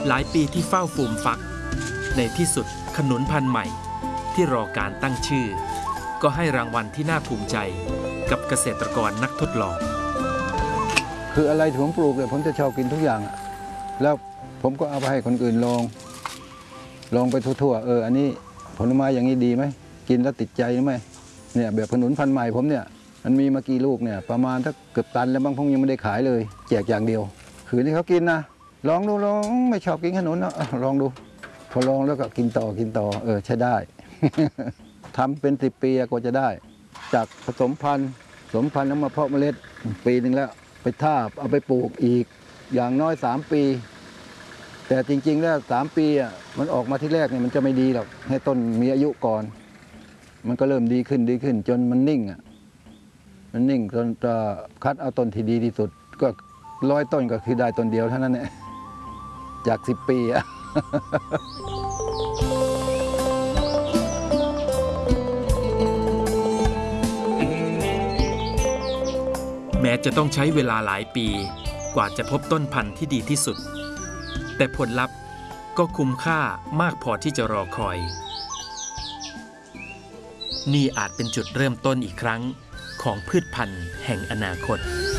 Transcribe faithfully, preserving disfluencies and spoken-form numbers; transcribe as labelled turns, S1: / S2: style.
S1: หลายปีที่เฝ้าฟูมฟักในที่สุดขนุนพันธุ์ใหม่ที่รอการตั้งชื่อก็ให้รางวัลที่น่าภูมิใจกับเกษตรกรนักทดลอง
S2: คืออะไรที่ผมปลูกเนี่ยผมจะชอบกินทุกอย่างอ่ะแล้วผมก็เอาไปให้คนอื่นลองลองไปทั่วๆเอออันนี้ผลไม้อย่างนี้ดีไหมกินแล้วติดใจหรือไม่เนี่ยแบบขนุนพันธุ์ใหม่ผมเนี่ยมันมีมากี่ลูกเนี่ยประมาณถ้าเกือบตันแล้วบางพงยังไม่ได้ขายเลยแจกอย่างเดียวคือนี่เขากินนะลองดูลองไม่ชอบกินขนุนนะลองดูพอลองแล้วก็กินต่อกินต่อเออใช้ได้ ทำเป็นสิบปีก็จะได้จากผสมพันธุ์ผสมพันธุ์แล้วมาเพาะเมล็ดปีหนึ่งแล้วไปทาบเอาไปปลูกอีกอย่างน้อยสามปีแต่จริงๆแล้วสามปีอ่ะมันออกมาที่แรกเนี่ยมันจะไม่ดีหรอกให้ต้นมีอายุก่อนมันก็เริ่มดีขึ้นดีขึ้นจนมันนิ่งอ่ะมันนิ่งจนจะคัดเอาต้นที่ดีที่สุดก็ร้อยต้นก็คือได้ต้นเดียวเท่านั้นแหละจากสิบปีอ่ะ
S1: แม้จะต้องใช้เวลาหลายปีกว่าจะพบต้นพันธุ์ที่ดีที่สุดแต่ผลลัพธ์ก็คุ้มค่ามากพอที่จะรอคอยนี่อาจเป็นจุดเริ่มต้นอีกครั้งของพืชพันธุ์แห่งอนาคต